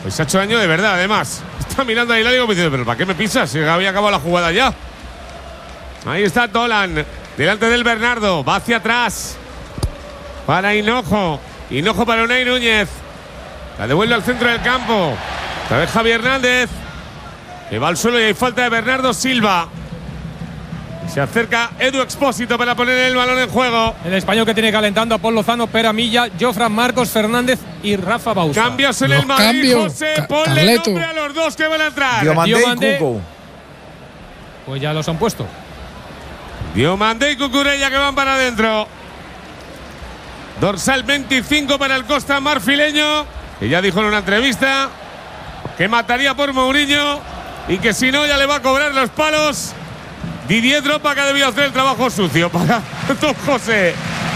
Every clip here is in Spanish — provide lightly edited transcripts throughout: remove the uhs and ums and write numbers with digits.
Pues se ha hecho daño de verdad, además. Está mirando a Hilario como diciendo, pero ¿para qué me pisas? Si había acabado la jugada ya. Ahí está Tolan, delante del Bernardo. Va hacia atrás. Para Hinojo. Hinojo para Unai Núñez. La devuelve al centro del campo. Otra vez Javi Hernández. Que va al suelo y hay falta de Bernardo Silva. Se acerca Edu Expósito para poner el balón en juego. El español que tiene calentando a Paul Lozano, Pera Milla, Jofran Marcos Fernández y Rafa Bauza. Cambios en el Madrid, José. Ponle nombre a los dos que van a entrar. Diomandé y Cuco. Pues ya los han puesto. Diomandé y Cucurella que van para adentro. Dorsal 25 para el Costa Marfileño, que ya dijo en una entrevista que mataría por Mourinho y que si no ya le va a cobrar los palos. Didier Drogba, que ha debido hacer el trabajo sucio para Don José.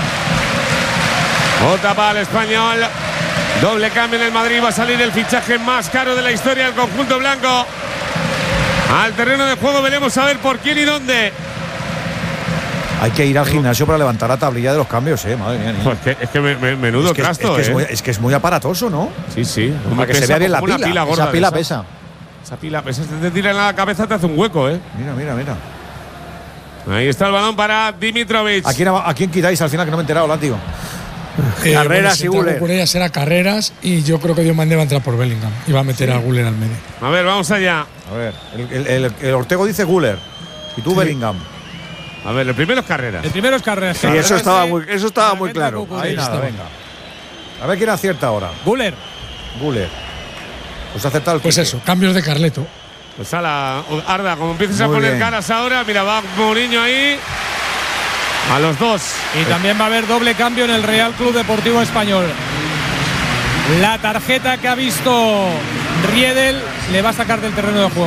Bota para el español. Doble cambio en el Madrid. Va a salir el fichaje más caro de la historia del conjunto blanco. Al terreno de juego veremos a ver por quién y dónde. Hay que ir al gimnasio para levantar la tablilla de los cambios, madre mía. Pues es que menudo trasto, es que es muy aparatoso, ¿no? Sí, sí. Para que se vea bien la pila. Esa pila pesa. Esa pila pesa. Si te tiran a la cabeza te hace un hueco, Mira. Ahí está el balón para Dimitrovic. ¿A quién quitáis al final, que no me he enterado, látigo? Carreras y Güler. Cucurella será Carreras y yo creo que Diomandé va a entrar por Bellingham y va a meter a Güler al medio. A ver, vamos allá. A ver, el Ortego dice Güler y tú Bellingham. A ver, el primero es Carreras. El primero es Carreras. Sí, eso estaba muy claro. Ahí nada, venga. A ver quién acierta ahora. Güler. Pues ha acertado el Pues Quique. eso, cambios de Carleto. Pues Arda, como empieces a Muy poner bien. caras ahora, mira, va Mourinho ahí. A los dos. Y también va a haber doble cambio en el Real Club Deportivo Español. La tarjeta que ha visto Riedel le va a sacar del terreno de juego.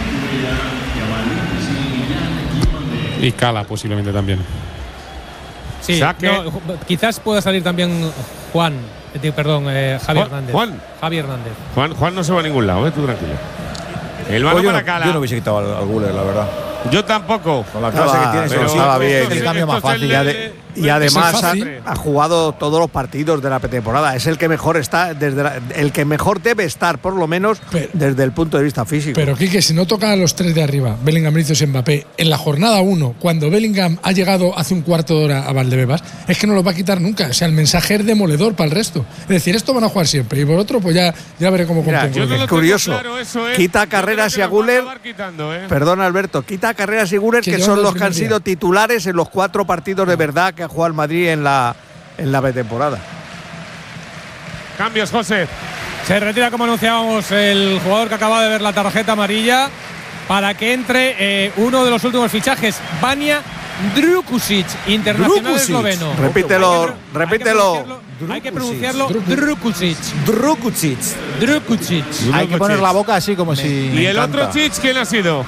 Y Cala posiblemente también. Sí, quizás pueda salir también Javi Hernández. Javi Hernández. Juan no se va a ningún lado, tú tranquilo. El balón para Cala. Yo no hubiese quitado al Güler, la verdad. Yo tampoco. Con la clase que tiene, pero estaba bien. El cambio más fácil. Y además ha jugado todos los partidos de la pretemporada. Es el que mejor está, el que mejor debe estar, por lo menos, desde el punto de vista físico. Pero Quique, si no tocan a los tres de arriba, Bellingham, Vinicius y Mbappé, en la jornada 1, cuando Bellingham ha llegado hace un cuarto de hora a Valdebebas, es que no los va a quitar nunca. O sea, el mensaje es demoledor para el resto. Es decir, esto van a jugar siempre. Y por otro, pues ya veré cómo compongo. Es curioso. Quita a Carreras y a Güler. Perdona, Alberto. Quita a Carreras y Güler, que son los que han sido titulares en los 4 partidos de verdad que ha jugado el Madrid en la pretemporada. Cambios, José. Se retira, como anunciábamos, el jugador que acaba de ver la tarjeta amarilla para que entre uno de los últimos fichajes, Vanja Drkušić, internacional esloveno. Repítelo. Hay que pronunciarlo Drkušić. Hay que poner la boca así como si. ¿Y el otro Chich quién ha sido?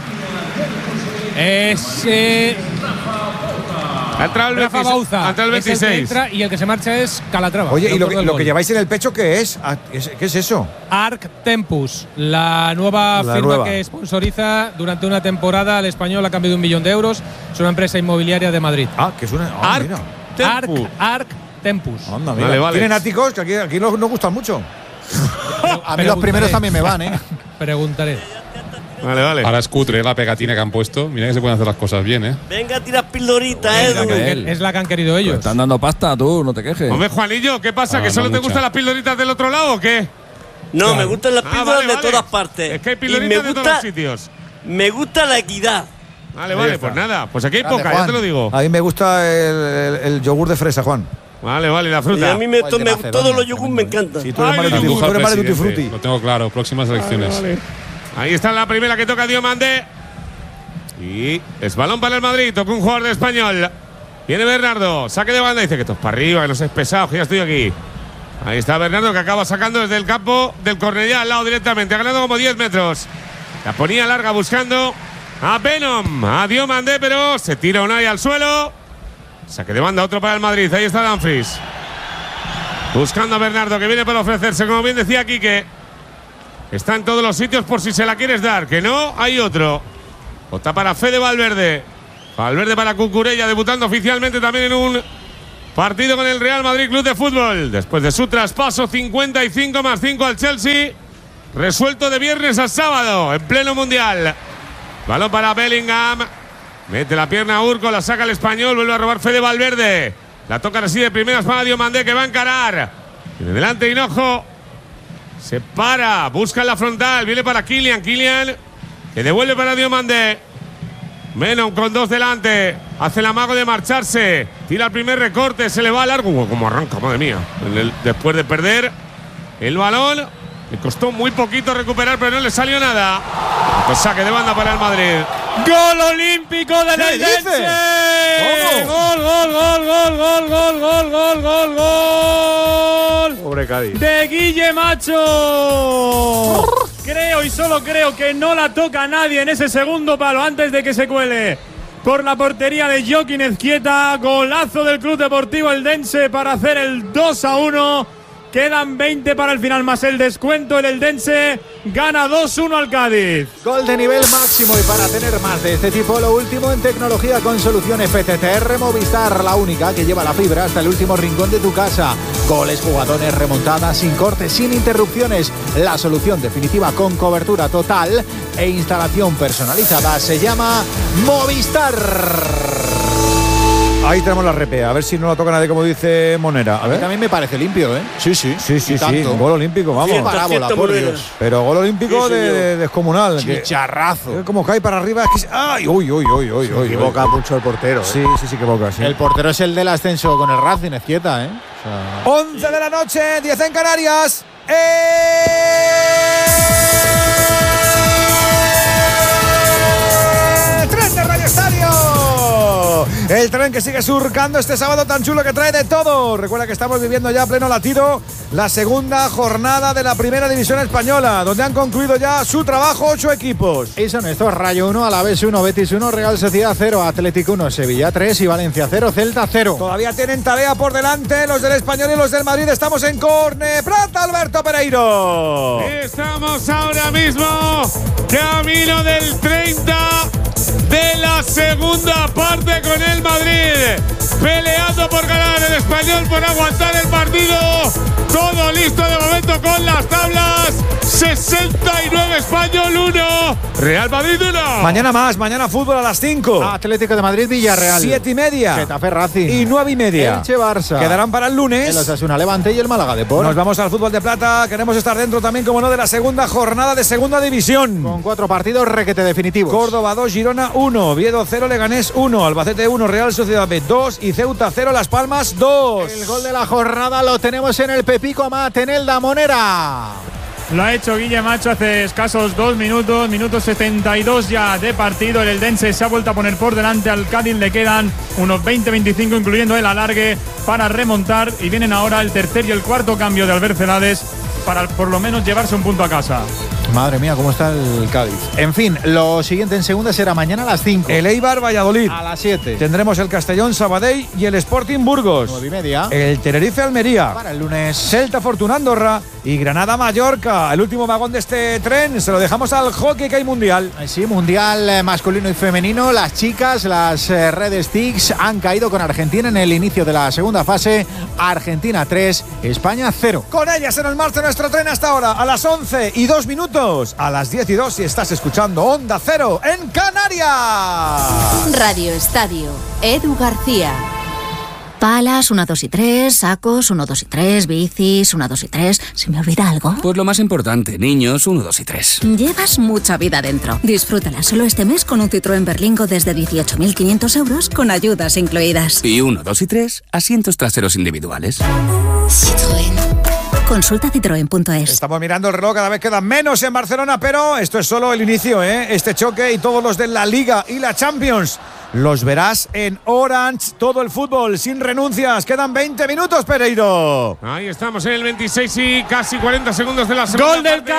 Ha entrado el Rafa Bauza. el 26. Es el que entra y el que se marcha es Calatrava. Oye, ¿y lo que lleváis en el pecho qué es? ¿Qué es eso? Arc Tempus, la nueva firma que sponsoriza durante una temporada al español a cambio de 1 millón de euros. Es una empresa inmobiliaria de Madrid. Que suena. Arc Tempus. Anda, mira. Vale. ¿Tienen áticos? Que aquí nos gustan mucho. A mí los primeros también me van, Preguntaré. Vale. Ahora es cutre la pegatina que han puesto. Mira que se pueden hacer las cosas bien, Venga, tiras pildoritas, Es la que han querido ellos. Pues están dando pasta, tú, no te quejes. Hombre, Juanillo, ¿qué pasa? ¿Que solo te gustan las pildoritas del otro lado o qué? No, claro. Me gustan las píldoras de todas partes. Es que hay pildoritas de todos los sitios. Me gusta la equidad. Vale, pues nada. Pues aquí hay poca, Juan, ya te lo digo. A mí me gusta el yogur de fresa, Juan. Vale, la fruta. Y a mí todos los yogures me encantan. Si tú eres más de Tutti Frutti. Lo tengo claro, próximas elecciones. Ahí está la primera que toca Diomandé. Y es balón para el Madrid. Toca un jugador de Español. Viene Bernardo. Saque de banda. Dice que esto es para arriba, que no seas pesado, que ya estoy aquí. Ahí está Bernardo, que acaba sacando desde el campo del Cornellá al lado directamente. Ha ganado como 10 metros. La ponía larga buscando a Venom. A Diomandé, pero se tira Unai al suelo. Saque de banda, otro para el Madrid. Ahí está Dumfries. Buscando a Bernardo, que viene para ofrecerse, como bien decía Quique. Está en todos los sitios por si se la quieres dar. Que no, hay otro. Bota para Fede Valverde. Valverde para Cucurella, debutando oficialmente también en un partido con el Real Madrid Club de Fútbol. Después de su traspaso, 55+5 al Chelsea. resuelto de viernes a sábado, en pleno mundial. Balón para Bellingham. Mete la pierna a Urco, la saca el español, vuelve a robar Fede Valverde. La tocan así de primeras para Diomandé, que va a encarar. Tiene delante Hinojo. Se para, busca en la frontal, viene para Kylian, que devuelve para Diomandé. Menon con 2 delante, hace el amago de marcharse, tira el primer recorte, se le va largo. Como arranca, madre mía. Después de perder el balón, le costó muy poquito recuperar, pero no le salió nada. Pues saque de banda para el Madrid. ¡Gol olímpico del Eldense! ¡Gol! Pobre Cádiz. De Guille Macho. Creo y solo creo que no la toca nadie en ese segundo palo antes de que se cuele por la portería de Joaquín Ezquieta. Golazo del Club Deportivo Eldense para hacer el 2-1. Quedan 20 para el final más el descuento. El Eldense gana 2-1 al Cádiz. Gol de nivel máximo, y para tener más de este tipo, lo último en tecnología con soluciones FTTR Movistar, la única que lleva la fibra hasta el último rincón de tu casa. Goles, jugadores, remontadas, sin cortes, sin interrupciones. La solución definitiva con cobertura total e instalación personalizada se llama Movistar. Ahí tenemos la repe, a ver si no la toca nadie, como dice Monera. A ver. También me parece limpio, ¿eh? Sí. Gol olímpico, vamos. Parábola, por Dios. Pero gol olímpico de descomunal. Chicharrazo. Como cae para arriba. Es que, ¡ay! ¡Uy! Se equivoca mucho el portero. Sí, equivoca. Sí. El portero es el del ascenso con el Racing, Ezquieta, ¿eh? 11 de la noche, 10 en Canarias. ¡Tren de Radio Estadio! El tren que sigue surcando este sábado tan chulo, que trae de todo. Recuerda que estamos viviendo ya a pleno latido la segunda jornada de la Primera División Española, donde han concluido ya su trabajo 8 equipos. Y son estos: Rayo 1, Alavés 1, Betis 1, Real Sociedad 0, Atlético 1, Sevilla 3 y Valencia 0, Celta 0. Todavía tienen tarea por delante los del Español y los del Madrid. Estamos en Corne Plata, Alberto Pereiro. Estamos ahora mismo camino del 30 de la segunda parte, con el Madrid peleando por ganar, el Español por aguantar el partido. Todo listo de momento con las tablas. 69 Español 1, Real Madrid 1. Mañana fútbol a las 5. Atlético de Madrid, Villarreal. 7:30. Getafe, Racing. Y 9:30. Elche, Barça. Quedarán para el lunes. El Osasuna, Levante y el Málaga Depor. Nos vamos al fútbol de plata. Queremos estar dentro también, como no, de la segunda jornada de segunda división. Con 4 partidos requete definitivos. Córdoba 2, Girona 1, Oviedo 0, Leganés 1, Albacete 1, Real Sociedad B 2 y Ceuta 0, Las Palmas 2. El gol de la jornada lo tenemos en el Pepico Amat, en el Damonera. Lo ha hecho Guille Macho hace escasos 2 minutos, minuto 72 ya de partido. El Eldense se ha vuelto a poner por delante al Cádiz, le quedan unos 20-25, incluyendo el alargue, para remontar, y vienen ahora el tercer y el cuarto cambio de Albert Celades para por lo menos llevarse un punto a casa. Madre mía, cómo está el Cádiz. En fin, lo siguiente en segunda será mañana a las 5. El Eibar Valladolid. A las 7. Tendremos el Castellón Sabadell y el Sporting Burgos. 9:30. El Tenerife Almería. Para el lunes. Celta Fortuna Andorra y Granada Mallorca. El último vagón de este tren se lo dejamos al hockey, que hay mundial. Sí, mundial masculino y femenino. Las chicas, las Red Sticks, han caído con Argentina en el inicio de la segunda fase. Argentina 3, España 0. Con ellas en el marcha nuestro tren hasta ahora, a las 11:02, a las 10:02 si estás escuchando Onda Cero en Canarias. Radio Estadio, Edu García. Palas, 1, 2 y 3, sacos, 1, 2 y 3, bicis, 1, 2 y 3. ¿Se me olvida algo? Pues lo más importante, niños, 1, 2 y 3. Llevas mucha vida dentro. Disfrútala solo este mes con un Citroën Berlingo desde 18.500 euros, con ayudas incluidas. Y 1, 2 y 3, asientos traseros individuales. Citroën. Consulta citroen.es. Estamos mirando el reloj, cada vez quedan menos en Barcelona, pero esto es solo el inicio, ¿eh? Este choque y todos los de la Liga y la Champions los verás en Orange. Todo el fútbol sin renuncias. Quedan 20 minutos, Pereiro. Ahí estamos en el 26 y casi 40 segundos de la segunda parte.